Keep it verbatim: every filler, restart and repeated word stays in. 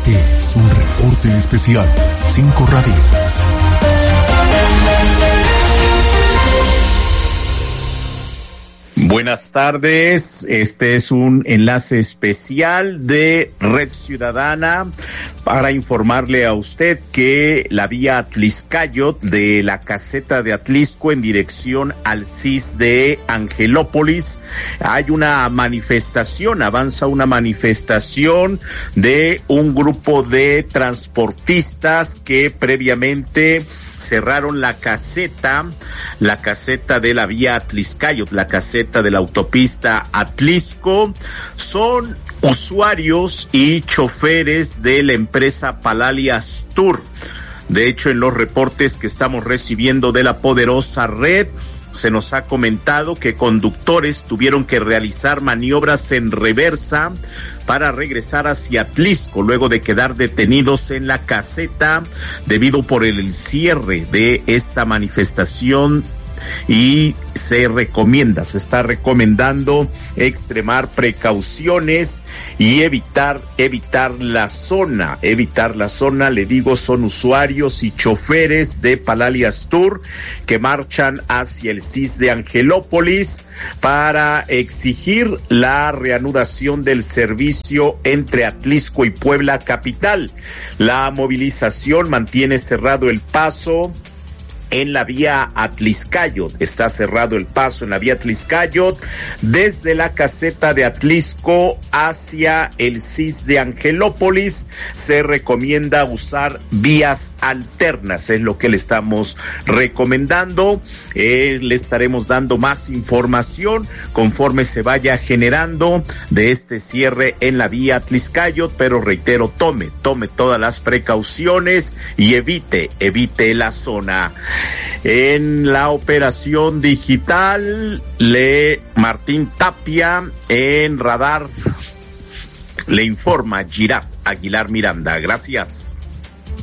Este es un reporte especial. cinco Radio. Buenas tardes, este es un enlace especial de Red Ciudadana para informarle a usted que la vía Atliscayot de la caseta de Atlisco en dirección al C I S de Angelópolis hay una manifestación, avanza una manifestación de un grupo de transportistas que previamente cerraron la caseta, la caseta de la vía Atliscayot, la caseta de la autopista Atlisco. Son usuarios y choferes de la empresa Palalias Tour. De hecho, en los reportes que estamos recibiendo de la poderosa red, se nos ha comentado que conductores tuvieron que realizar maniobras en reversa para regresar hacia Atlisco luego de quedar detenidos en la caseta debido por el cierre de esta manifestación. Y se recomienda, se está recomendando extremar precauciones y evitar, evitar la zona, evitar la zona, le digo, son usuarios y choferes de Palalias Tour que marchan hacia el C I S de Angelópolis para exigir la reanudación del servicio entre Atlisco y Puebla capital. La movilización mantiene cerrado el paso en la vía Atliscayot, está cerrado el paso en la vía Atliscayot desde la caseta de Atlisco hacia el C I S de Angelópolis. Se recomienda usar vías alternas, es lo que le estamos recomendando. Eh, le estaremos dando más información conforme se vaya generando de este cierre en la vía Atliscayot, pero reitero, tome, tome todas las precauciones y evite, evite la zona. En la operación digital, le Martín Tapia, en Radar le informa Girap Aguilar Miranda. Gracias.